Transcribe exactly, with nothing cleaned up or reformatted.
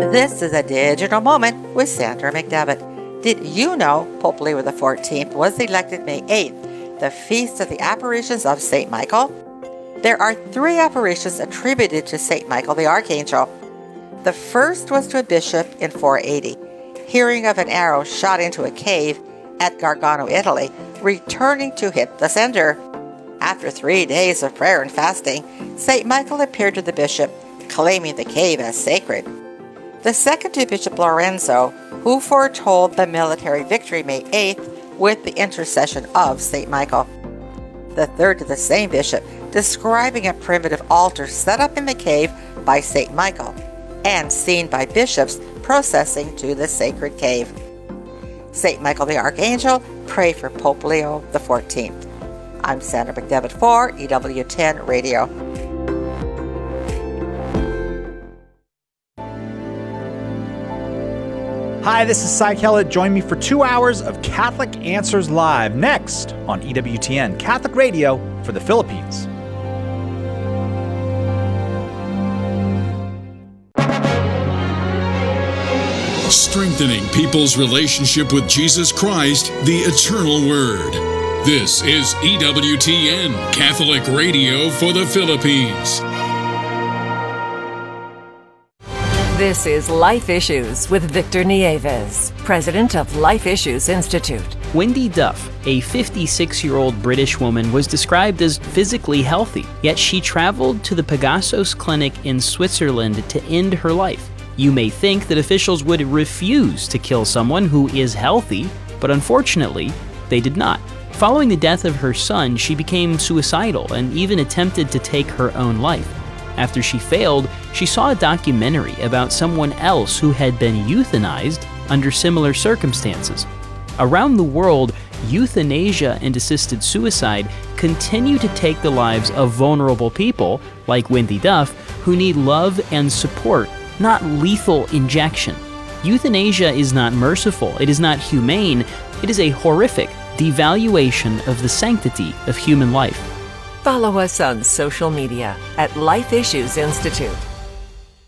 This is a digital moment with Sandra McDevitt. Did you know Pope Leo the fourteenth was elected May eighth, the feast of the apparitions of Saint Michael? There are three apparitions attributed to Saint Michael the Archangel. The first was to a bishop in four eighty, hearing of an arrow shot into a cave at Gargano, Italy, returning to hit the sender. After three days of prayer and fasting, Saint Michael appeared to the bishop, claiming the cave as sacred. The second to Bishop Lorenzo, who foretold the military victory May eighth with the intercession of Saint Michael. The third to the same bishop, describing a primitive altar set up in the cave by Saint Michael and seen by bishops processing to the sacred cave. Saint Michael the Archangel, pray for Pope Leo the fourteenth. I'm Sandra McDevitt for E W ten Radio. Hi, this is Cy Kellett. Join me for two hours of Catholic Answers Live next on E W T N, Catholic Radio for the Philippines. Strengthening people's relationship with Jesus Christ, the Eternal Word. This is E W T N, Catholic Radio for the Philippines. This is Life Issues with Victor Nieves, president of Life Issues Institute. Wendy Duff, a fifty-six-year-old British woman, was described as physically healthy, yet she traveled to the Pegasus Clinic in Switzerland to end her life. You may think that officials would refuse to kill someone who is healthy, but unfortunately, they did not. Following the death of her son, she became suicidal and even attempted to take her own life. After she failed, she saw a documentary about someone else who had been euthanized under similar circumstances. Around the world, euthanasia and assisted suicide continue to take the lives of vulnerable people, like Wendy Duff, who need love and support, not lethal injection. Euthanasia is not merciful, it is not humane, it is a horrific devaluation of the sanctity of human life. Follow us on social media at Life Issues Institute.